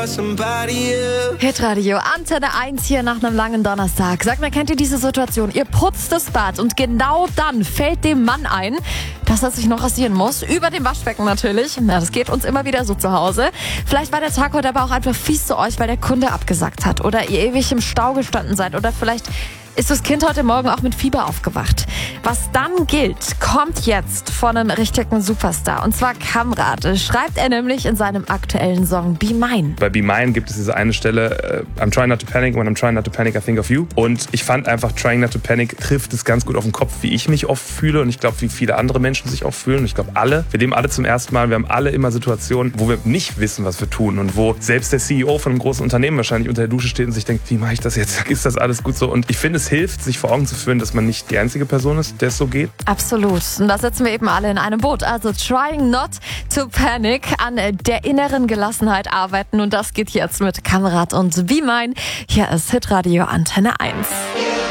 for somebody else. Hitradio, Antenne 1 hier nach einem langen Donnerstag. Sag mal, kennt ihr diese Situation? Ihr putzt das Bad und genau dann fällt dem Mann ein, dass er sich noch rasieren muss. Über dem Waschbecken natürlich. Ja, das geht uns immer wieder so zu Hause. Vielleicht war der Tag heute aber auch einfach fies zu euch, weil der Kunde abgesagt hat oder ihr ewig im Stau gestanden seid oder vielleicht ist das Kind heute Morgen auch mit Fieber aufgewacht. Was dann gilt, kommt jetzt von einem richtigen Superstar. Und zwar Kamrat. Schreibt er nämlich in seinem aktuellen Song Be Mine. Bei Be Mine gibt es diese eine Stelle, I'm trying not to panic, when I'm trying not to panic, I think of you. Und ich fand einfach, trying not to panic trifft es ganz gut auf den Kopf, wie ich mich oft fühle. Und ich glaube, wie viele andere Menschen sich auch fühlen. Und ich glaube, wir leben alle zum ersten Mal. Wir haben alle immer Situationen, wo wir nicht wissen, was wir tun. Und wo selbst der CEO von einem großen Unternehmen wahrscheinlich unter der Dusche steht und sich denkt, wie mache ich das jetzt? Ist das alles gut so? Und ich finde, es hilft, sich vor Augen zu führen, dass man nicht die einzige Person ist, der es so geht. Absolut. Und da sitzen wir eben alle in einem Boot. Also trying not to panic, an der inneren Gelassenheit arbeiten. Und das geht jetzt mit Kamrat und Be Mine. Hier ist Hitradio Antenne 1.